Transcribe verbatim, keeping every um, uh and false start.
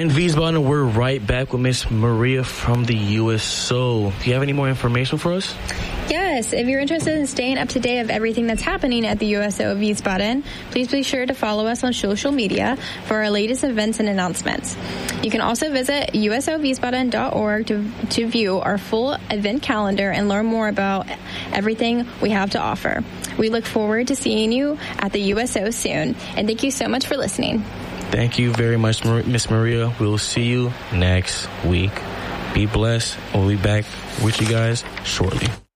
And Wiesbaden, we're right back with Miss Maria from the U S O. Do you have any more information for us? Yes, if you're interested in staying up to date of everything that's happening at the U S O of Wiesbaden, please be sure to follow us on social media for our latest events and announcements. You can also visit U S O Wiesbaden dot org to, to view our full event calendar and learn more about everything we have to offer. We look forward to seeing you at the U S O soon, and thank you so much for listening. Thank you very much, Miss Maria. We'll see you next week. Be blessed. We'll be back with you guys shortly.